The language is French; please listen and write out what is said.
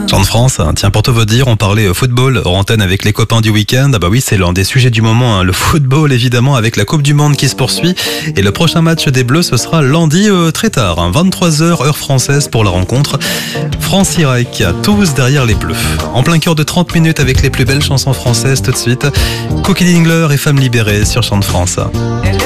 Chant de France, tiens, pour tout vous dire, on parlait football hors antenne avec les copains du week-end. Ah bah oui, c'est l'un des sujets du moment, le football évidemment, avec la Coupe du Monde qui se poursuit. Et le prochain match des Bleus, ce sera lundi très tard, 23h heure française pour la rencontre. France-Irak, tous derrière les Bleus. En plein cœur de 30 minutes avec les plus belles chansons françaises tout de suite. Cookie Dingler et Femmes libérées sur Chant de France.